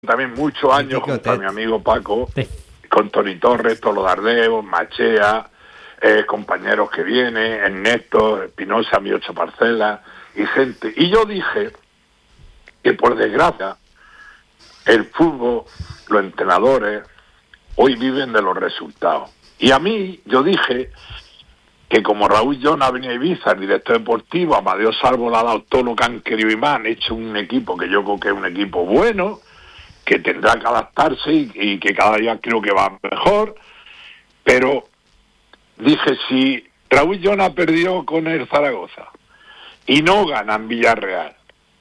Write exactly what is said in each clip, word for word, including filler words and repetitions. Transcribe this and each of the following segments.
también muchos años junto a mi amigo Paco, con Toni Torres, Tolo Dardeo, Machea, eh, compañeros que vienen, Ernesto, Espinosa, mi ocho parcelas, y gente. Y yo dije que por desgracia el fútbol, los entrenadores, hoy viven de los resultados. Y a mí, yo dije que como Raúl Llona ha venido a Ibiza, el director deportivo, Amadeo Salvo le ha dado todo lo que han querido y más, han hecho un equipo que yo creo que es un equipo bueno, que tendrá que adaptarse y, y que cada día creo que va mejor, pero dije, si Raúl Llona perdió con el Zaragoza y no gana en Villarreal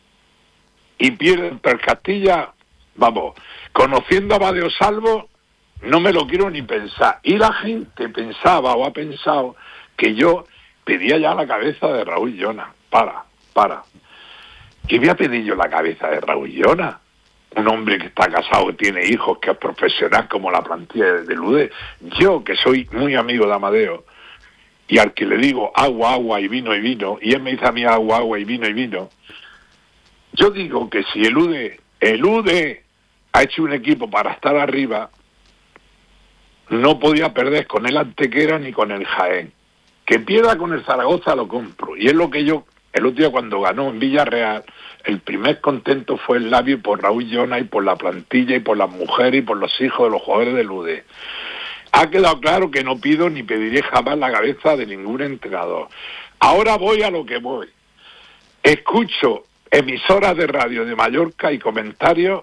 y pierde en Castilla, vamos, conociendo a Amadeo Salvo, no me lo quiero ni pensar. Y la gente pensaba o ha pensado que yo pedía ya la cabeza de Raúl Llona. Para, para. ¿Qué voy a pedir yo la cabeza de Raúl Llona? Un hombre que está casado, que tiene hijos, que es profesional como la plantilla de, de Lude. Yo, que soy muy amigo de Amadeo, y al que le digo agua, agua y vino y vino, y él me dice a mí agua, agua y vino y vino, yo digo que si el Ude, el Ude ha hecho un equipo para estar arriba, no podía perder con el Antequera ni con el Jaén. Que pierda con el Zaragoza lo compro. Y es lo que yo, el otro día cuando ganó en Villarreal, el primer contento fue el Labio por Raúl Llona y por la plantilla y por las mujeres y por los hijos de los jugadores del U D E. Ha quedado claro que no pido ni pediré jamás la cabeza de ningún entrenador. Ahora voy a lo que voy. Escucho emisoras de radio de Mallorca y comentarios.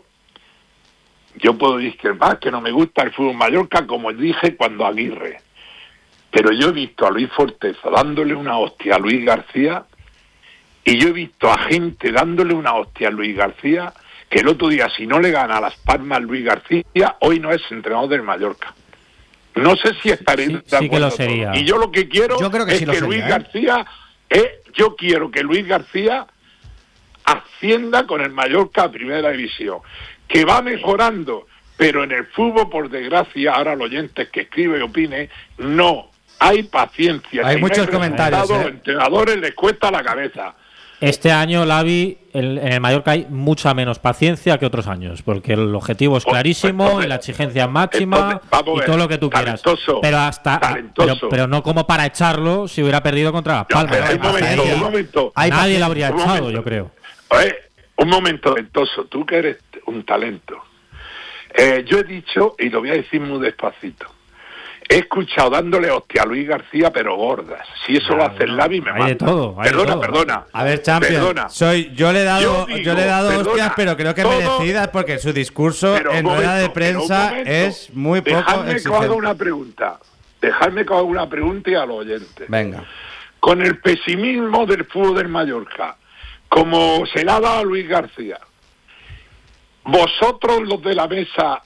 Yo puedo discrepar que no me gusta el fútbol Mallorca, como dije cuando Aguirre. Pero yo he visto a Luis Forteza dándole una hostia a Luis García, y yo he visto a gente dándole una hostia a Luis García, que el otro día, si no le gana a Las Palmas Luis García, hoy no es entrenador del Mallorca. No sé si estaré sí, de acuerdo. Sí que lo sería. Y yo lo que quiero yo creo que es sí que sería, Luis ¿eh? García, eh, yo quiero que Luis García ascienda con el Mallorca a Primera División, que va mejorando, pero en el fútbol, por desgracia, ahora los oyentes que escriben y opinen, no hay paciencia. Hay si muchos no hay comentarios, Los ¿eh? entrenadores les cuesta la cabeza. Este año, Lavi, en, en el Mallorca hay mucha menos paciencia que otros años, porque el objetivo es clarísimo entonces, y la exigencia es máxima entonces, vamos a y ver, todo lo que tú quieras. talentoso, Pero hasta, talentoso. pero, pero no como para echarlo si hubiera perdido contra Las Palmas. pero hay un momento, Nadie- un momento. Hay Nadie lo habría un echado, momento. yo creo. Oye, un momento, talentoso, tú que eres un talento. Eh, yo he dicho, y lo voy a decir muy despacito, he escuchado dándole hostia a Luis García, pero gordas. Si eso Ya, lo hace el bueno, Lavi, me hay mata. de todo, hay de perdona, todo. perdona. A ver, Champions, Perdona. soy, yo le he dado, Yo yo, digo, le he dado perdona, hostias, pero creo que todo- merecidas, porque su discurso Pero en un rueda de momento, pero un prensa momento. es muy poco Dejadme que os haga exigente. una pregunta. Dejadme que os haga una pregunta y a los oyentes. Venga. Con el pesimismo del fútbol del Mallorca, como se le ha dado a Luis García, vosotros los de la mesa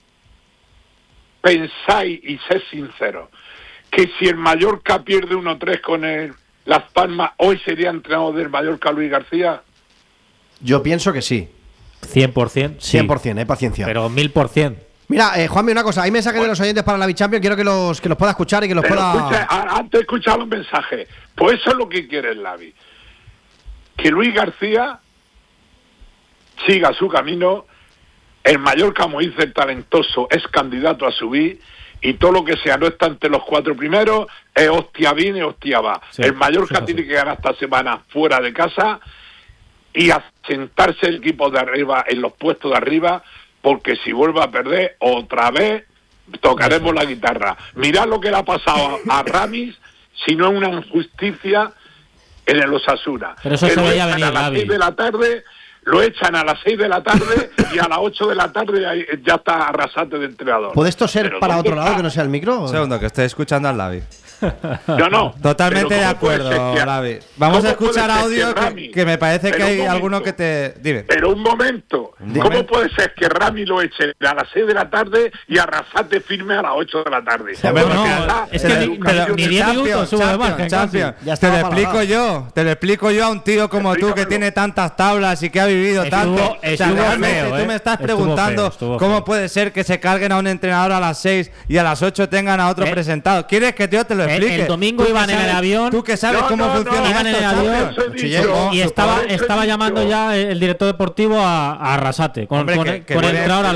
pensáis, y sed sinceros, que si el Mallorca pierde uno tres con el Las Palmas, hoy sería entrenador del Mallorca Luis García. Yo pienso que sí. cien por ciento, sí. cien por ciento, eh, paciencia. Pero mil por ciento. Mira, eh, Juanmi, una cosa. Hay mensajes de los oyentes para la Bichampions. Quiero que los que los pueda escuchar y que los Pero pueda... escucha, a- antes de escuchar los mensajes, pues eso es lo que quiere el Lavi. Que Luis García siga su camino. El Mallorca, como dice el talentoso, es candidato a subir, y todo lo que sea no está entre los cuatro primeros, es hostia viene, hostia va. Sí, el Mallorca sí, tiene sí. que ganar esta semana fuera de casa y asentarse el equipo de arriba en los puestos de arriba, porque si vuelve a perder, otra vez tocaremos la guitarra. Mirad lo que le ha pasado a, a Ramis, si no es una injusticia en el Osasuna. Pero eso Que se lo veía echan venir, a las Gaby. seis de la tarde, lo echan a las seis de la tarde y a las ocho de la tarde ahí ya está arrasate de entrenador. ¿Puede esto ser Pero para ¿dónde otro lado está? que no sea el micro? Un segundo, que estoy escuchando al Lavi. No, no. Totalmente Pero de ¿cómo puede acuerdo, ser que- Lavi. Vamos a ¿cómo puede escuchar ser audio que que, Rami- que me parece que Pero un hay momento. alguno que te... Dime. Pero un momento, ¿cómo momento. puede ser que Rami lo eche a las seis de la tarde y Arrasate firme a las ocho de la tarde? Hombre, Porque no, está es en que la ni- educación pero ni del- diez Champions, minutos sube de Champions, margen, Champions. casi. Ya Te estaba lo explico palagado. yo, te lo explico yo a un tío como tú que Explícamelo. tiene tantas tablas y que ha vivido Estuvo- tanto. O sea, estuvo realmente feo, tú ¿eh? me estás Estuvo preguntando feo, estuvo cómo feo. puede ser que se carguen a un entrenador a las seis y a las ocho tengan a otro ¿Eh? presentado. ¿Quieres que yo te lo lo explique. El domingo Tú iban que en el sabes- avión. Tú que sabes No, cómo no, no, funciona iban en esto, el avión. Champions. Eso he Sí, dicho. llegó. Y estaba, Por eso he estaba dicho. llamando ya el director deportivo a, a Arrasate con, Hombre, con, que- que con el puede- entrenador